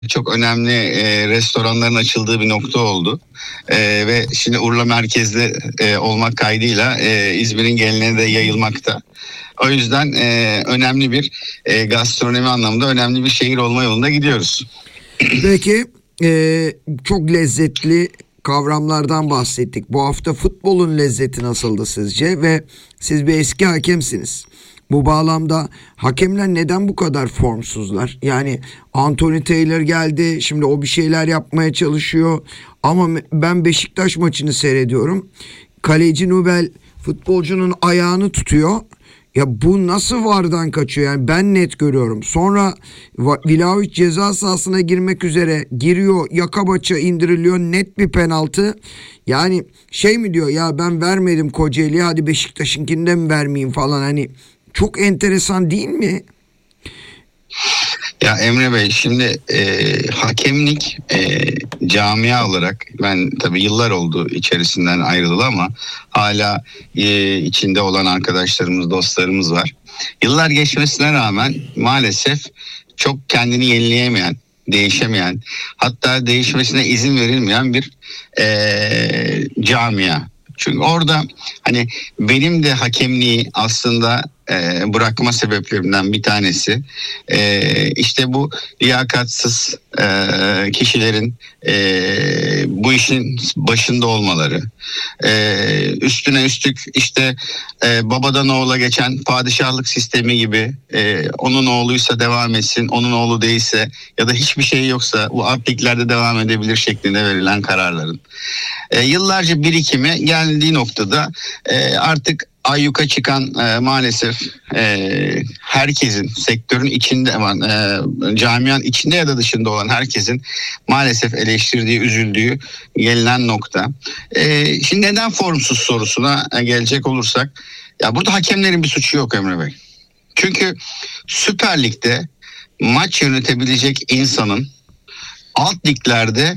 çok önemli restoranların açıldığı bir nokta oldu. Ve şimdi Urla merkezde olmak kaydıyla İzmir'in geneline de yayılmakta. O yüzden önemli bir gastronomi anlamında önemli bir şehir olma yolunda gidiyoruz. Peki çok lezzetli kavramlardan bahsettik. Bu hafta futbolun lezzeti nasıldı sizce? Ve siz bir eski hakemsiniz. Bu bağlamda hakemler neden bu kadar formsuzlar? Yani Anthony Taylor geldi, şimdi o bir şeyler yapmaya çalışıyor. Ama ben Beşiktaş maçını seyrediyorum. Kaleci Nubel futbolcunun ayağını tutuyor. Ya bu nasıl VAR'dan kaçıyor? Yani ben net görüyorum. Sonra Vlahovic ceza sahasına girmek üzere giriyor. Yaka maça indiriliyor. Net bir penaltı. Yani şey mi diyor ya, ben vermedim Kocaeli'ye, hadi Beşiktaş'ınkinde mi vermeyeyim falan, hani çok enteresan değil mi? Ya Emre Bey, şimdi hakemlik camia olarak, ben tabii yıllar oldu içerisinden ayrılalı ama hala içinde olan arkadaşlarımız, dostlarımız var. Yıllar geçmesine rağmen maalesef çok kendini yenileyemeyen, değişemeyen, hatta değişmesine izin verilmeyen bir camia. Çünkü orada hani benim de hakemliği aslında bırakma sebeplerimden bir tanesi işte bu liyakatsız kişilerin bu işin başında olmaları. Üstüne üstlük işte babadan oğula geçen padişahlık sistemi gibi, onun oğluysa devam etsin, onun oğlu değilse ya da hiçbir şey yoksa bu apliklerde devam edebilir şeklinde verilen kararların yıllarca birikimi geldiği noktada artık ayyuka çıkan maalesef herkesin, sektörün içinde camianın içinde ya da dışında olan herkesin maalesef eleştirdiği, üzüldüğü gelinen nokta. Şimdi neden formsuz sorusuna gelecek olursak, ya burada hakemlerin bir suçu yok Emre Bey. Çünkü Süper Lig'de maç yönetebilecek insanın alt liglerde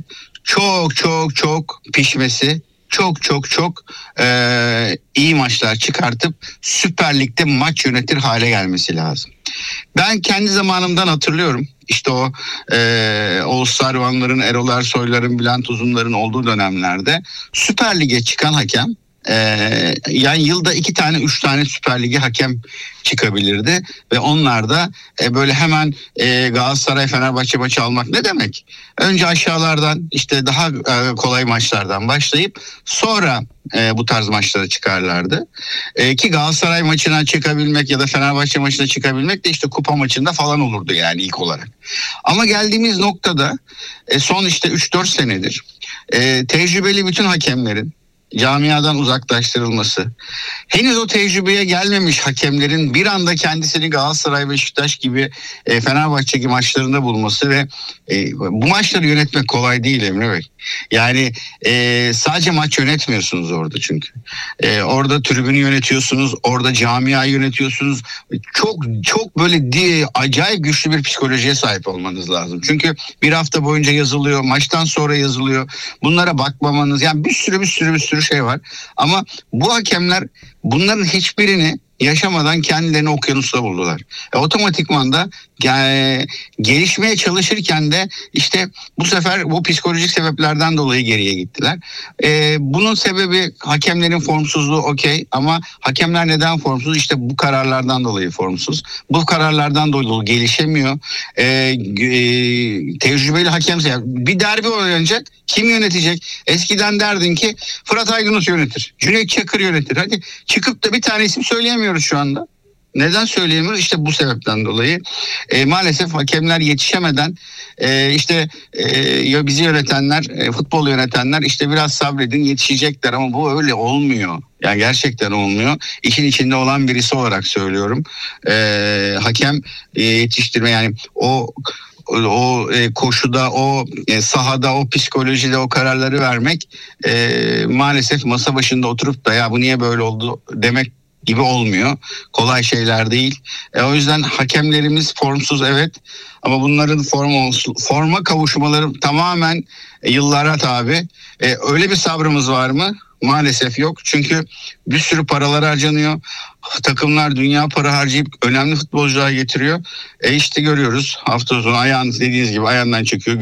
çok pişmesi, çok iyi maçlar çıkartıp Süper Lig'de maç yönetir hale gelmesi lazım. Ben kendi zamanımdan hatırlıyorum. İşte o Oğuz Sarvanların, Erol Ersoyların, Bülent Uzunların olduğu dönemlerde Süper Lig'e çıkan hakem yani yılda 2 tane 3 tane Süper Lig'e hakem çıkabilirdi ve onlar da böyle hemen Galatasaray Fenerbahçe maçı almak ne demek? Önce aşağılardan, işte daha kolay maçlardan başlayıp sonra bu tarz maçlara çıkarlardı. Ki Galatasaray maçına çıkabilmek ya da Fenerbahçe maçına çıkabilmek de işte kupa maçında falan olurdu yani ilk olarak. Ama geldiğimiz noktada son işte 3-4 senedir tecrübeli bütün hakemlerin camiadan uzaklaştırılması, henüz o tecrübeye gelmemiş hakemlerin bir anda kendisini Galatasaray, Beşiktaş gibi, Fenerbahçe gibi maçlarında bulması ve bu maçları yönetmek kolay değil Emre Bey. Yani sadece maç yönetmiyorsunuz orada çünkü. Orada tribünü yönetiyorsunuz, orada camiayı yönetiyorsunuz. Çok böyle acayip güçlü bir psikolojiye sahip olmanız lazım. Çünkü bir hafta boyunca yazılıyor, maçtan sonra yazılıyor. Bunlara bakmamanız, yani bir sürü şey var. Ama bu hakemler bunların hiçbirini yaşamadan kendilerini okyanusta buldular. Otomatikman da gelişmeye çalışırken de işte bu sefer bu psikolojik sebeplerden dolayı geriye gittiler. Bunun sebebi hakemlerin formsuzluğu, okey, ama hakemler neden formsuz? İşte bu kararlardan dolayı formsuz. Bu kararlardan dolayı gelişemiyor. Tecrübeli hakem, bir derbi oynanacak, kim yönetecek? Eskiden derdin ki Fırat Aydınus yönetir, Cüneyt Çakır yönetir. Hadi çıkıp da bir tane isim söyleyemiyoruz şu anda. Neden söyleyemiyoruz? İşte bu sebepten dolayı. Maalesef hakemler yetişemeden bizi yönetenler, futbol yönetenler işte biraz sabredin, yetişecekler, ama bu öyle olmuyor. Yani gerçekten olmuyor. İşin içinde olan birisi olarak söylüyorum. Hakem yetiştirme, yani o koşuda, o sahada, o psikolojide o kararları vermek maalesef masa başında oturup da ya bu niye böyle oldu demek gibi olmuyor. Kolay şeyler değil. O yüzden hakemlerimiz formsuz, evet, ama bunların forma kavuşmaları tamamen yıllara tabi. Öyle bir sabrımız var mı? maalesef yok. Çünkü bir sürü paralar harcanıyor. Takımlar dünya para harcayıp önemli futbolcular getiriyor. İşte görüyoruz, hafta sonu ayağınız dediğiniz gibi ayağından çekiyor.